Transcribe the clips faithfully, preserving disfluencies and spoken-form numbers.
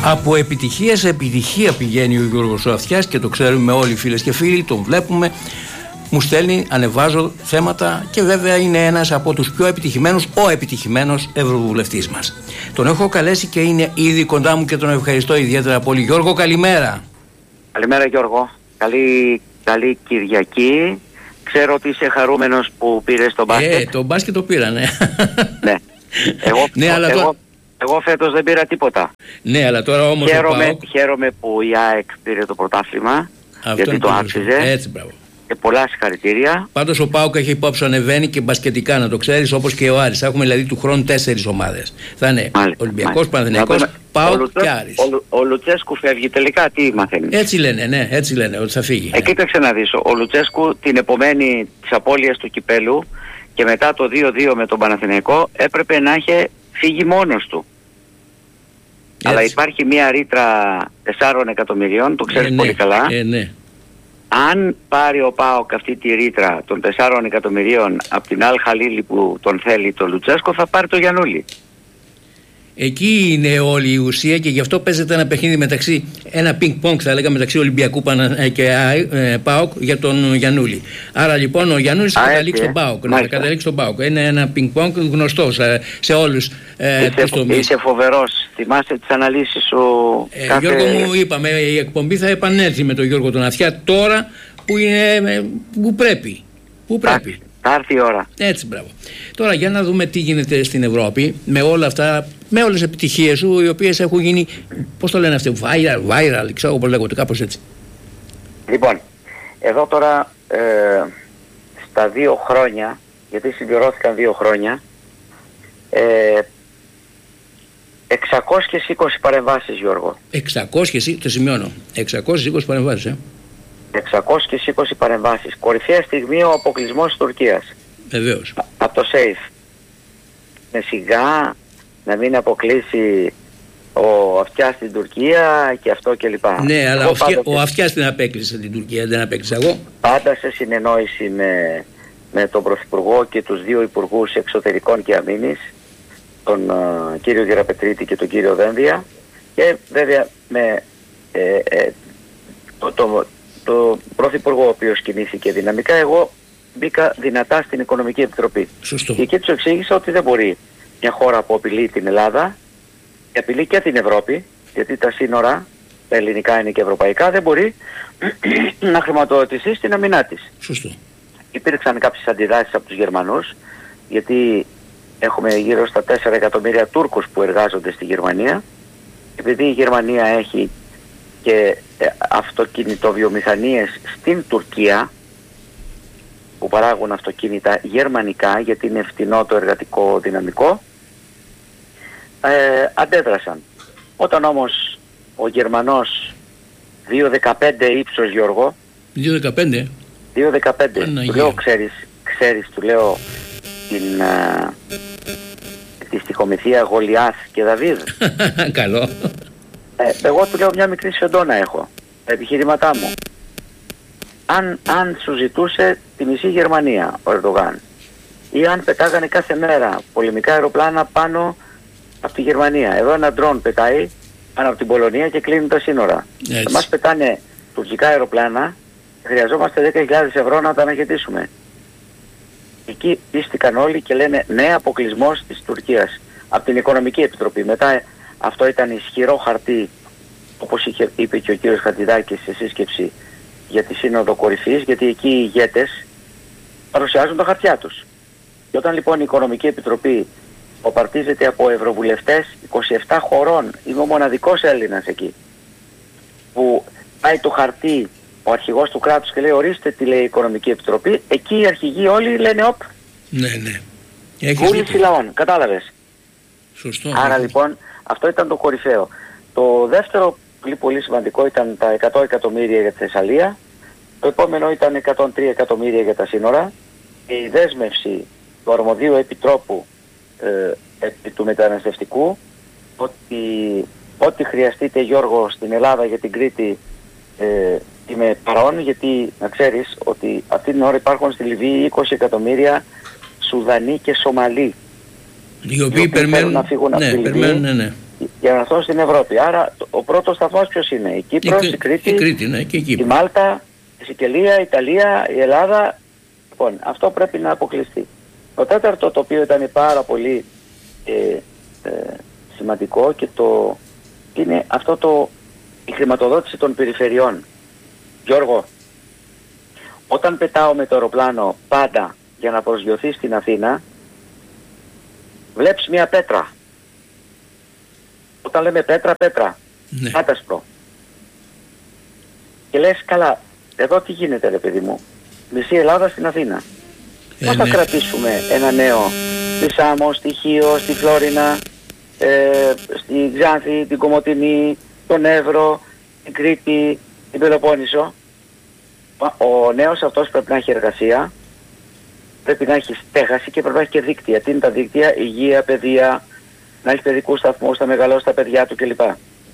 Από επιτυχία σε επιτυχία πηγαίνει ο Γιώργος ο Αυτιάς και το ξέρουμε όλοι οι φίλες και φίλοι, τον βλέπουμε. Μου στέλνει, ανεβάζω θέματα και βέβαια είναι ένας από τους πιο επιτυχημένους, ο επιτυχημένος ευρωβουλευτής μας. Τον έχω καλέσει και είναι ήδη κοντά μου και τον ευχαριστώ ιδιαίτερα πολύ. Γιώργο, καλημέρα. Καλημέρα Γιώργο, καλή, καλή Κυριακή. Ξέρω ότι είσαι χαρούμενος που πήρες το μπάσκετ. Ε, το μπάσκετ το πήρα, ναι. Ναι. Εγώ, ναι, αλλά εγώ, το... εγώ φέτος δεν πήρα τίποτα. Ναι, αλλά τώρα όμως χαίρομαι, ΠΑΟΚ... χαίρομαι που η ΑΕΚ πήρε το πρωτάθλημα, αυτό γιατί το άξιζε. Έτσι, μπράβο. Και πολλά συγχαρητήρια. Πάντως ο ΠΑΟΚ έχει υπόψη, ανεβαίνει και μπασκετικά, να το ξέρεις, όπως και ο Άρης. Θα έχουμε δηλαδή του χρόνου τέσσερις ομάδες. Θα είναι μάλιστα, Ολυμπιακός, Παναθηναϊκός, ΠΑΟΚ και Άρης. Ο, ο Λουτσέσκου φεύγει τελικά, τι μαθαίνεις? Έτσι λένε, ναι, έτσι λένε ότι θα φύγει. Ε, ναι. Κοίταξε να δεις, ο Λουτσέσκου την επομένη της απώλειας του κυπέλου και μετά το δύο δύο με τον Παναθηναϊκό έπρεπε να είχε φύγει μόνος του. Έτσι. Αλλά υπάρχει μια ρήτρα τεσσάρων εκατομμυρίων, το ξέρεις ε, ναι, πολύ καλά. Ε, ναι. Αν πάρει ο ΠΑΟΚ αυτή τη ρήτρα των τεσσάρων εκατομμυρίων από την Αλ Χαλίλη που τον θέλει το Λουτσέσκο, θα πάρει το Γιαννούλη. Εκεί είναι όλη η ουσία και γι' αυτό παίζεται ένα παιχνίδι μεταξύ, ένα πινκ-πονγκ θα έλεγα, μεταξύ Ολυμπιακού και ε, ΠΑΟΚ για τον Γιαννούλη. Άρα λοιπόν ο Γιαννούλης θα καταλήξει στον ΠΑΟΚ. Να καταλήξει στον ΠΑΟΚ. Είναι ένα πινκ-πονγκ γνωστό σε, σε όλους ε, τους τομείς. Είσαι φοβερός. Θυμάσαι τις αναλύσεις σου. Ε, κάθε... Γιώργο μου, είπαμε, η εκπομπή θα επανέλθει με τον Γιώργο τον Αυτιά τώρα που, είναι, που πρέπει. Που πρέπει. Θα έρθει η ώρα. Έτσι, μπράβο. Τώρα για να δούμε τι γίνεται στην Ευρώπη με όλα αυτά, με όλες τις επιτυχίες σου, οι οποίες έχουν γίνει, πώς το λένε αυτοί, viral, viral, ξέρω πώς λέγονται, κάπως έτσι. Λοιπόν, εδώ τώρα ε, στα δύο χρόνια, γιατί συμπληρώθηκαν δύο χρόνια, ε, εξακόσιες είκοσι παρεμβάσεις, Γιώργο. εξακόσιες, το σημειώνω, εξακόσιες είκοσι παρεμβάσεις, ε. εξακόσιες είκοσι παρεμβάσεις. Κορυφαία στιγμή ο αποκλεισμός της Τουρκίας. Βεβαίως. Από το SAFE. Με σιγά να μην αποκλείσει ο Αυτιάς στην Τουρκία και αυτό κλπ. Ναι, αλλά ο, πάντα... ο Αυτιάς την απέκλεισε την Τουρκία, δεν απέκλεισα εγώ. Πάντα σε συνεννόηση με, με τον Πρωθυπουργό και τους δύο Υπουργούς Εξωτερικών και Αμήνης, τον uh, κύριο Γεραπετρίτη και τον κύριο Δένδια, και βέβαια με ε, ε, το, το, το Πρωθυπουργό ο οποίος κινήθηκε δυναμικά. Εγώ μπήκα δυνατά στην Οικονομική Επιτροπή. Σωστό. Και εκεί τους εξήγησα ότι δεν μπορεί μια χώρα που απειλεί την Ελλάδα και απειλεί και την Ευρώπη, γιατί τα σύνορα, τα ελληνικά είναι και ευρωπαϊκά, δεν μπορεί να χρηματοδοτηθεί στην αμυνά της. Σωστό. Υπήρξαν κάποιες αντιδράσεις από τους Γερμανούς, γιατί έχουμε γύρω στα τέσσερα εκατομμύρια Τούρκους που εργάζονται στη Γερμανία. Επειδή η Γερμανία έχει και αυτοκινητοβιομηχανίες στην Τουρκία που παράγουν αυτοκίνητα γερμανικά, γιατί είναι φτηνό το εργατικό δυναμικό, ε, αντέδρασαν. Όταν όμως ο Γερμανός δύο δεκαπέντε ύψος, Γιώργο, δύο δεκαπέντε δύο δεκαπέντε του λέω, ξέρεις, ξέρεις, του λέω την, α, τη στιχομηθεία Γολιάθ και Δαβίδ. Καλό. Ε, εγώ του λέω μια μικρή σφεντόνα έχω, τα επιχειρήματά μου. Αν, αν σου ζητούσε τη μισή Γερμανία ο Ερντογάν, ή αν πετάγανε κάθε μέρα πολεμικά αεροπλάνα πάνω από τη Γερμανία. Εδώ ένα ντρόν πετάει πάνω από την Πολωνία και κλείνουν τα σύνορα. Εμάς πετάνε τουρκικά αεροπλάνα, χρειαζόμαστε δέκα χιλιάδες ευρώ να τα αναχαιτήσουμε. Εκεί πίστηκαν όλοι και λένε ναι, αποκλεισμός της Τουρκίας από την Οικονομική Επιτροπή. Μετά αυτό ήταν ισχυρό χαρτί, όπως είχε, είπε και ο κύριος Χατζηδάκης σε σύσκεψη για τη Σύνοδο Κορυφής, γιατί εκεί οι ηγέτες παρουσιάζουν τα χαρτιά τους. Και όταν λοιπόν η Οικονομική Επιτροπή οπαρτίζεται από ευρωβουλευτές είκοσι επτά χωρών, είμαι ο μοναδικός Έλληνας εκεί, που πάει το χαρτί ο αρχηγός του κράτους και λέει ορίστε τι λέει η Οικονομική Επιτροπή, εκεί οι αρχηγοί όλοι λένε οπ. Ναι, ναι. Βούληση λαών, κατάλαβες. Σωστό. Άρα λοιπόν αυτό ήταν το κορυφαίο. Το δεύτερο πολύ πολύ σημαντικό ήταν τα εκατό εκατομμύρια για τη Θεσσαλία. Το επόμενο ήταν εκατόν τρία εκατομμύρια για τα σύνορα. Η δέσμευση του αρμοδίου επιτρόπου ε, επί του μεταναστευτικού ότι ό,τι χρειαστείτε, Γιώργο, στην Ελλάδα για την Κρήτη ε, είμαι παρόν, γιατί να ξέρεις ότι αυτή την ώρα υπάρχουν στη Λιβύη είκοσι εκατομμύρια Σουδανοί και Σομαλοί, οι οποίοι περιμένουν να φύγουν ναι, από τη Λιβύη, περιμένουν, ναι, ναι. για να έρθουν στην Ευρώπη. Άρα ο πρώτος σταθμός ποιος είναι? Η Κύπρος, η, η Κρήτη, η, Κρήτη, ναι, και η, η Μάλτα, η Σικελία, η Ιταλία, η Ελλάδα. Λοιπόν, αυτό πρέπει να αποκλειστεί. Το τέταρτο, το οποίο ήταν πάρα πολύ ε, ε, σημαντικό, και το είναι αυτό το, η χρηματοδότηση των περιφερειών. Γιώργο, όταν πετάω με το αεροπλάνο πάντα για να προσγειωθεί στην Αθήνα, βλέπεις μια πέτρα. Όταν λέμε πέτρα, πέτρα, ναι. άτασπρο. Και λες, καλά, εδώ τι γίνεται ρε παιδί μου? Μισή Ελλάδα στην Αθήνα. Ε, Πώς θα ναι. κρατήσουμε ένα νέο στη Σάμο, στη Χίο, στη Φλόρινα, ε, στη Ξάνθη, την Κομοτηνή, τον Εύρο, την Κρήτη, την Πελοπόννησο? Ο νέος αυτός πρέπει να έχει εργασία, πρέπει να έχει στέγαση και πρέπει να έχει και δίκτυα. Τι είναι τα δίκτυα? Υγεία, παιδεία, να έχει παιδικούς σταθμούς, να μεγαλώσει τα παιδιά του κλπ.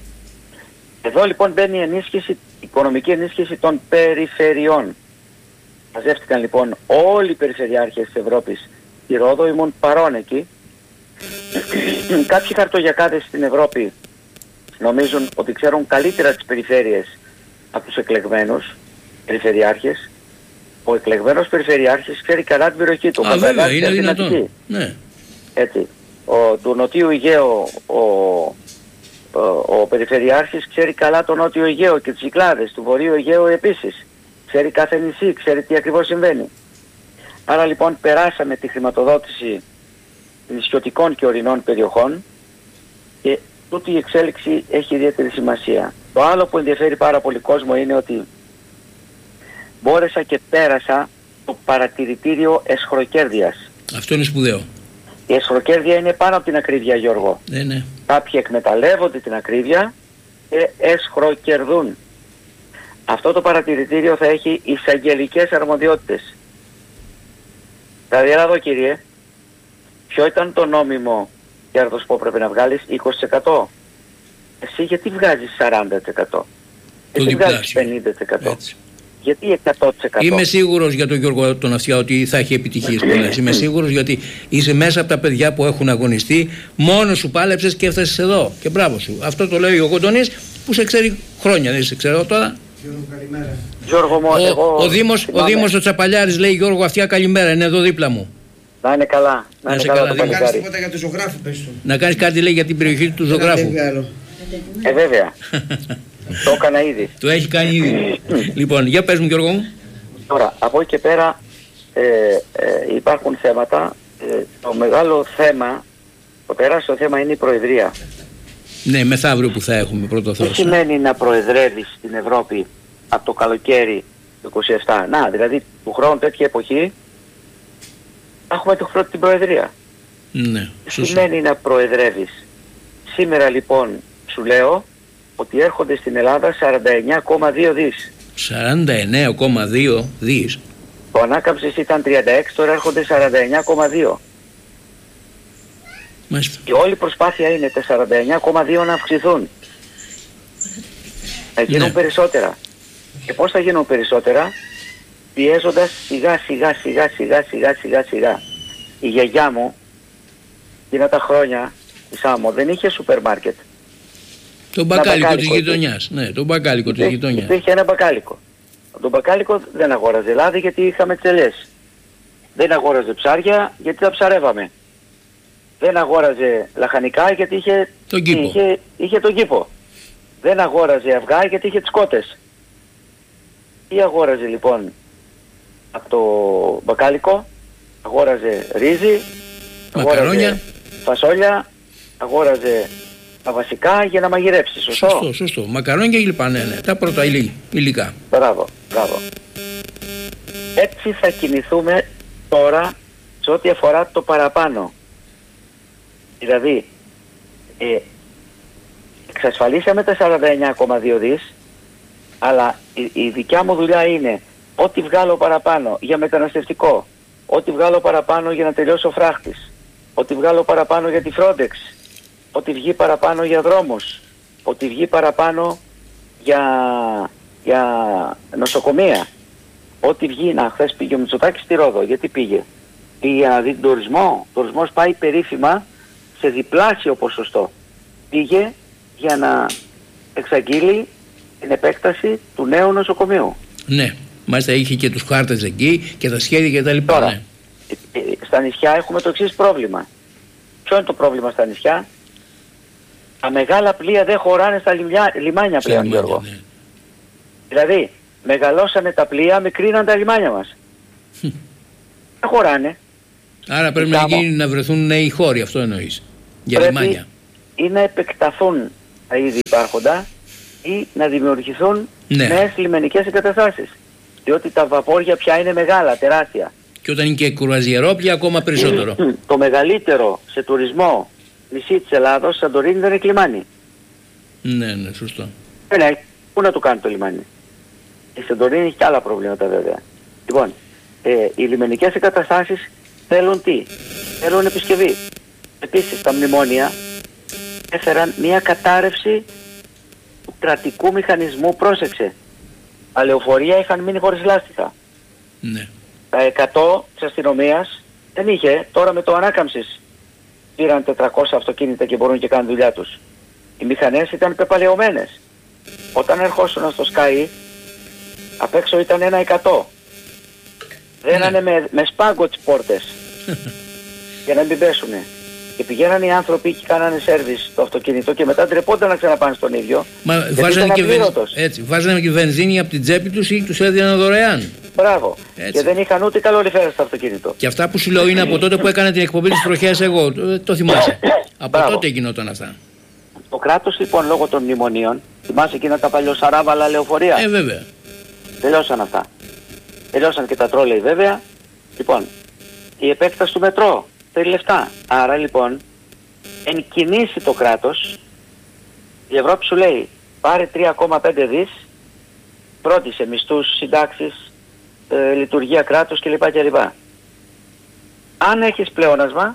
Εδώ λοιπόν μπαίνει η ενίσχυση, η οικονομική ενίσχυση των περιφερειών. Μαζεύτηκαν λοιπόν όλοι οι περιφερειάρχες της Ευρώπης στη Ρόδο, ήμουν παρόν εκεί. Κάποιοι χαρτογιακάδες στην Ευρώπη νομίζουν ότι ξέρουν καλύτερα τις περιφέρειες από τους εκλεγμένους περιφερειάρχες. Ο εκλεγμένος περιφερειάρχης ξέρει καλά την περιοχή του. Α, βέβαια, είναι δυνατόν. Ναι. Έτσι. Ο, του Νοτίου Αιγαίου ο, ο, ο περιφερειάρχης ξέρει καλά τον Νότιο Αιγαίο και τις Κυκλάδες, του Βορείου Αιγαίου επίσης. Ξέρει κάθε νησί, ξέρει τι ακριβώς συμβαίνει. Άρα λοιπόν περάσαμε τη χρηματοδότηση νησιωτικών και ορεινών περιοχών και τούτη η εξέλιξη έχει ιδιαίτερη σημασία. Το άλλο που ενδιαφέρει πάρα πολύ κόσμο είναι ότι μπόρεσα και πέρασα το παρατηρητήριο εσχροκέρδειας. Αυτό είναι σπουδαίο. Η εσχροκέρδεια είναι πάνω από την ακρίβεια, Γιώργο. Ναι, ναι. Κάποιοι εκμεταλλεύονται την ακρίβεια και εσχροκερδούν. Αυτό το παρατηρητήριο θα έχει εισαγγελικές αρμοδιότητες. Δηλαδή, έλα εδώ κύριε, ποιο ήταν το νόμιμο κέρδος που έπρεπε να βγάλεις? είκοσι τοις εκατό. Εσύ γιατί βγάζεις σαράντα τοις εκατό? Το Εσύ βγάζεις πενήντα τοις εκατό. Έτσι. Γιατί εκατό τοις εκατό? Είμαι σίγουρος για τον Γιώργο τον Αυτιά ότι θα έχει επιτυχίες πολλές. Είμαι σίγουρος γιατί είσαι μέσα από τα παιδιά που έχουν αγωνιστεί. Μόνος σου πάλεψες και έφτασες εδώ. Και μπράβο σου. Αυτό το λέει ο Κοντονής που σε ξέρει χρόνια. Δεν σε ξέρω τώρα. Γιώργο, καλημέρα. Γιώργο, μου, ο, εγώ ο, Δήμος, ο Δήμος ο Τσαπαλιάρης λέει Γιώργο Αυτιά καλημέρα. Είναι εδώ δίπλα μου. Να είναι καλά. Να, να είναι καλά, καλά το να κάνεις τίποτα για το ζωγράφο, πες του. Να κάνεις κάτι λέει για την περιοχή του ζωγράφου. Ε, βέβαια. Το έκανα ήδη. Το έχει κάνει ήδη. Λοιπόν, για πες μου Γιώργο μου. Τώρα, από εκεί και πέρα ε, ε, υπάρχουν θέματα. Ε, το μεγάλο θέμα, το τεράστιο θέμα είναι η Προεδρία. Ναι, μεθαύριο που θα έχουμε πρώτο Θεός. Τι σημαίνει να προεδρεύεις στην Ευρώπη από το καλοκαίρι του είκοσι επτά? Να, δηλαδή του χρόνου τέτοια εποχή έχουμε το χρόνο την Προεδρία. Ναι, τι σημαίνει να προεδρεύεις? Σήμερα λοιπόν σου λέω ότι έρχονται στην Ελλάδα σαράντα εννέα κόμμα δύο δις. σαράντα εννέα κόμμα δύο δις. Το ανάκαμψης ήταν τριάντα έξι, τώρα έρχονται σαράντα εννέα κόμμα δύο. Μάλιστα. Και όλη η προσπάθεια είναι τα σαράντα εννέα κόμμα δύο να αυξηθούν. Να γίνουν ναι. περισσότερα. Και πώς θα γίνουν περισσότερα? Πιέζοντας σιγά σιγά σιγά σιγά σιγά σιγά σιγά. Η γιαγιά μου, εκείνα τα χρόνια, η Σάμο, δεν είχε σούπερ μάρκετ. Το μπακάλικο της γειτονιάς. Ναι, το μπακάλικο της γειτονιάς. Υπήρχε ένα μπακάλικο. Το μπακάλικο δεν αγόραζε λάδι γιατί είχαμε τσελές. Δεν αγόραζε ψάρια γιατί τα ψαρεύαμε. Δεν αγόραζε λαχανικά γιατί είχε τον κήπο. Είχε, είχε τον κήπο. Δεν αγόραζε αυγά γιατί είχε τις κότες. Τι αγόραζε λοιπόν από το μπακάλικο? Αγόραζε ρύζι, αγόραζε φασόλια, αγόραζε τα βασικά για να μαγειρέψει. Σωστό. Σωστό, σωστό. Μακαρόνια και λοιπά, ναι, ναι. Τα πρώτα υλικά. Μπράβο, μπράβο. Έτσι θα κινηθούμε τώρα σε ό,τι αφορά το παραπάνω. Δηλαδή, ε, εξασφαλίσαμε τα σαράντα εννέα κόμμα δύο δις, αλλά η, η δικιά μου δουλειά είναι ό,τι βγάλω παραπάνω για μεταναστευτικό, ό,τι βγάλω παραπάνω για να τελειώσει ο φράχτης, ό,τι βγάλω παραπάνω για τη Frontex, ό,τι βγει παραπάνω για δρόμους, ό,τι βγει παραπάνω για, για νοσοκομεία, ό,τι βγει. Να, χθες πήγε ο Μητσοτάκης στη Ρόδο. Γιατί πήγε? Πήγε για να δει τον τουρισμό. Ο τουρισμός πάει περίφημα σε διπλάσιο ποσοστό. πήγε για να εξαγγείλει την επέκταση του νέου νοσοκομείου. Ναι, μάλιστα είχε και τους χάρτες εκεί και τα σχέδια και τα λοιπά. Τώρα, ναι. στα νησιά έχουμε το εξής πρόβλημα. Ποιο είναι το πρόβλημα στα νησιά? Τα μεγάλα πλοία δεν χωράνε στα λιμιά, λιμάνια πλέον, λιμάνια, Γιώργο. ναι. Δηλαδή, μεγαλώσανε τα πλοία, μικρύναν τα λιμάνια μας. Δεν χωράνε. Άρα πρέπει να, γίνει, να βρεθούν νέοι χώροι, αυτό εννοείς, για πρέπει λιμάνια. Ή να επεκταθούν τα ήδη υπάρχοντα ή να δημιουργηθούν ναι. νέες λιμενικές εγκαταστάσεις. Διότι τα βαπόρια πια είναι μεγάλα, τεράστια. Και όταν είναι και κρουαζιερόπλια ακόμα περισσότερο. Το μεγαλύτερο σε τουρισμό νησί της Ελλάδος, Σαντορίνη, δεν έχει λιμάνι. Ναι, ναι, σωστό. Δεν έχει. Πού να το κάνει το λιμάνι? Η Σαντορίνη έχει και άλλα προβλήματα βέβαια. Λοιπόν, ε, οι λιμενικές εγκαταστάσεις θέλουν τι? Θέλουν επισκευή. Επίσης τα μνημόνια έφεραν μια κατάρρευση του κρατικού μηχανισμού, πρόσεξε. Τα λεωφορεία είχαν μείνει χωρίς λάστιχα. Ναι. Τα εκατό της αστυνομίας δεν είχε, τώρα με το ανάκαμψης πήραν τετρακόσια αυτοκίνητα και μπορούν και κάνουν δουλειά τους. Οι μηχανές ήταν πεπαλαιωμένες. Όταν ερχόσουν στο Sky, απ' έξω ήταν ένα εκατό. Δένανε ναι. με, με σπάγκο τις πόρτες για να μην πέσουνε. Και πηγαίνανε οι άνθρωποι και κάνανε σέρβις στο αυτοκίνητο και μετά ντρεπόνταν να ξαναπάνε στον ίδιο. Μα βάζανε και, βεν... Έτσι, βάζανε και βενζίνη από την τσέπη τους ή τους έδιναν δωρεάν. Μπράβο. Έτσι. Και δεν είχαν ούτε καλοριφέρα στο αυτοκίνητο. Και αυτά που σου λέω είναι από τότε που έκανα την εκπομπή της Τροχέας εγώ. Το, το θυμάσαι. Από Μπράβο. τότε γινόταν αυτά. Το κράτος λοιπόν λόγω των μνημονίων, θυμάσαι εκείνα τα παλιοσαράβαλα λεωφορεία. Ε, βέβαια. Τελειώσαν αυτά. Τελειώσαν και τα τρόλεϊ βέβαια. Λοιπόν, η επέκταση του μετρό θέλει λεφτά. Άρα λοιπόν, εν κινήσει το κράτος, η Ευρώπη σου λέει πάρε τρία κόμμα πέντε δις, πρότισε μισθούς, συντάξεις, ε, λειτουργία κράτους κλπ. κλπ. Αν έχεις πλεόνασμα,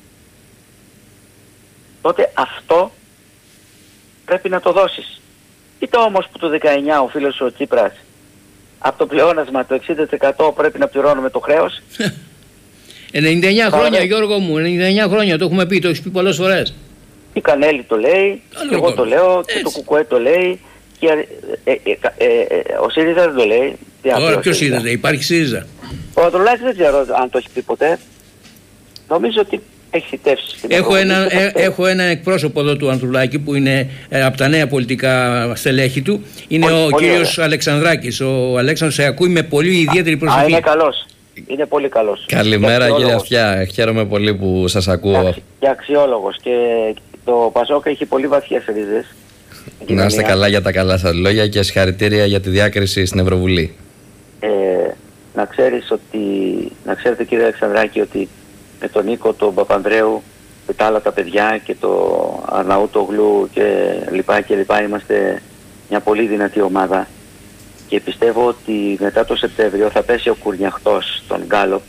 τότε αυτό πρέπει να το δώσεις. Είτε όμως που το δεκαεννιά ο φίλος ο Τσίπρας από το πλεόνασμα το εξήντα τοις εκατό πρέπει να πληρώνουμε το χρέος. ενενήντα εννιά χρόνια, Γιώργο μου, ενενήντα εννιά χρόνια, το έχουμε πει, το έχεις πει πολλές φορές. Η Κανέλη το λέει, και εγώ το λέω, έτσι. Και το Κουκουέ το λέει, και ε, ε, ε, ε, ε, ο ΣΥΡΙΖΑ δεν το λέει. Τώρα ποιος ΣΥΡΙΖΑ, υπάρχει ΣΥΡΙΖΑ. Ο Ανδρουλάκης δεν ξέρω αν το έχει πει ποτέ. Νομίζω ότι έχει θητεύσει. Έχω ένα, ε, έχω ένα εκπρόσωπο εδώ του Ανδρουλάκη που είναι ε, από τα νέα πολιτικά στελέχη του. Είναι πολύ, ο πολύ κύριος ωραία. Αλεξανδράκης. Ο Αλέξανδρος σε ακούει με πολύ ιδιαίτερη προσοχή. Α, είναι καλός. Είναι πολύ καλός. Καλημέρα κύριε Αυτιά, χαίρομαι πολύ που σας ακούω. Και αξιόλογος και το Πασόκ έχει πολύ βαθιές ρίζες. Να είστε καλά για τα καλά σας λόγια και συγχαρητήρια για τη διάκριση στην Ευρωβουλή. Ε, να ξέρεις ότι, να ξέρετε κύριε Αλεξανδράκη ότι με τον Νίκο, τον Παπανδρέου και τα άλλα τα παιδιά και το Αρναούτογλου και λοιπά και λοιπά είμαστε μια πολύ δυνατή ομάδα. Και πιστεύω ότι μετά το Σεπτέμβριο θα πέσει ο κουρνιαχτός στον Γκάλοπ,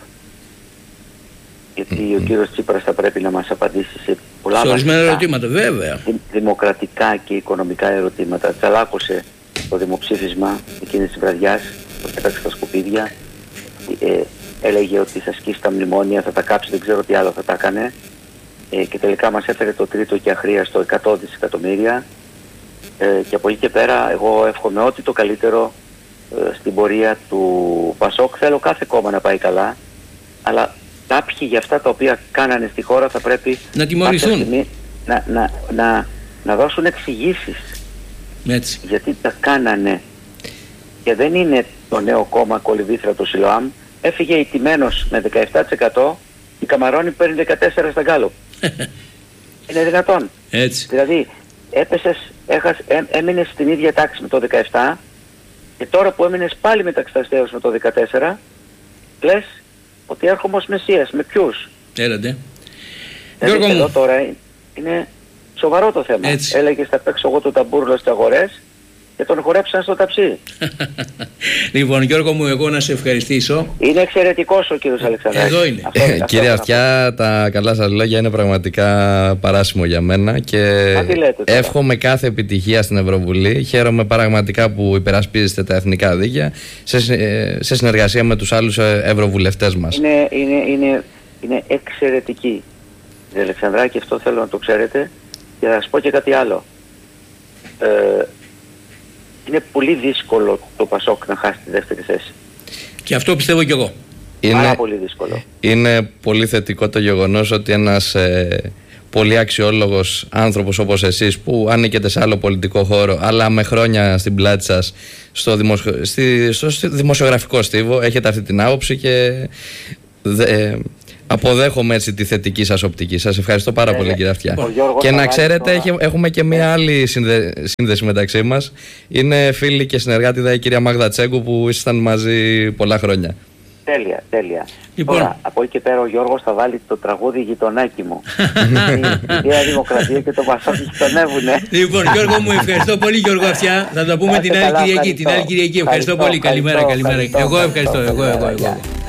γιατί mm-hmm. ο κύριος Τσίπρας θα πρέπει να μας απαντήσει σε πολλά σε ορισμένα ερωτήματα, βέβαια. Δημοκρατικά και οικονομικά ερωτήματα. Τσαλάκωσε το δημοψήφισμα εκείνης της βραδιάς, το πέταξε στα σκουπίδια, ε, έλεγε ότι θα σκίσει τα μνημόνια, θα τα κάψει, δεν ξέρω τι άλλο θα τα έκανε, ε, και τελικά μας έφερε το τρίτο και αχρίαστο εκατό δισεκατομμύρια, ε, και από εκεί και πέρα εγώ εύχομαι ό,τι το καλύτερο στην πορεία του Πασόκ. Θέλω κάθε κόμμα να πάει καλά, αλλά κάποιοι για αυτά τα οποία κάνανε στη χώρα θα πρέπει να τιμωρηθούν, να, να, να, να δώσουν εξηγήσεις γιατί τα κάνανε. Και δεν είναι το νέο κόμμα Κολυβήθρα του Σιλοάμ. Έφυγε ηττημένος με δεκαεπτά τοις εκατό, η Καμαρώνη παίρνει δεκατέσσερα τοις εκατό στα Γκάλοπ. Είναι δυνατόν? Έτσι. Δηλαδή έπεσες, έχας, έ, έμεινες στην ίδια τάξη με το δεκαεπτά και τώρα που έμεινες πάλι μεταξυταστέως με το δεκατέσσερα, λες ότι έρχομαι ως Μεσσίας. Με ποιους? Έλατε. Δηλαδή εδώ τώρα είναι σοβαρό το θέμα. Έτσι. Έλεγες θα παίξω εγώ το ταμπούρλο στις αγορές και τον χορέψαν στο ταψί. Λοιπόν, Γιώργο μου, εγώ να σε ευχαριστήσω. Είναι εξαιρετικός ο κύριος Αλεξανδράκης. Εδώ είναι. Αυτό, αυτό, Κύριε Αυτιά, τα καλά σας λόγια είναι πραγματικά παράσιμο για μένα και εύχομαι κάθε επιτυχία στην Ευρωβουλή. Χαίρομαι πραγματικά που υπερασπίζεστε τα εθνικά δίκαια σε, σε συνεργασία με τους άλλους ευρωβουλευτές μας. Είναι, είναι, είναι, είναι εξαιρετική. Κύριε Αλεξανδράκη, αυτό θέλω να το ξέρετε. Και θα σας πω και κάτι άλλο. Ε, είναι πολύ δύσκολο το Πασόκ να χάσει τη δεύτερη θέση. Και αυτό πιστεύω κι εγώ. Είναι, Πάρα πολύ δύσκολο. Είναι πολύ θετικό το γεγονός ότι ένας ε, πολύ αξιόλογος άνθρωπος όπως εσείς, που ανήκετε σε άλλο πολιτικό χώρο αλλά με χρόνια στην πλάτη σας στο, δημοσιο... στη... στο δημοσιογραφικό στίβο, έχετε αυτή την άποψη και ε, αποδέχομαι έτσι τη θετική σας οπτική. Σας ευχαριστώ πάρα ε, πολύ, κύριε Αυτιά. Και να ξέρετε, τώρα... έχουμε και μία άλλη σύνδε... σύνδεση μεταξύ μας. Είναι φίλη και συνεργάτηδα η κυρία Μάγδα Τσέγκου, που ήσασταν μαζί πολλά χρόνια. Τέλεια, τέλεια. Λοιπόν. Τώρα, από εκεί και πέρα ο Γιώργος θα βάλει το τραγούδι «Γειτονάκι μου». Η Νέα Δημοκρατία και το Πασόκ γειτονεύουνε. Λοιπόν, Γιώργο μου, ευχαριστώ πολύ, Γιώργο Αυτιά. Θα τα πούμε την άλλη Κυριακή. Την άλλη Κυριακή. Ευχαριστώ πολύ. Καλημέρα, καλημέρα. Εγώ ευχαριστώ. Εγώ, εγώ, εγώ.